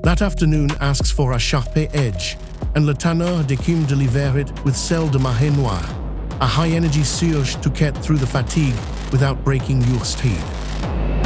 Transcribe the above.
That afternoon asks for a sharp edge, and le tanneur d'écume delivers it with celle de marée noire, a high-energy surge to get through the fatigue without breaking your steed.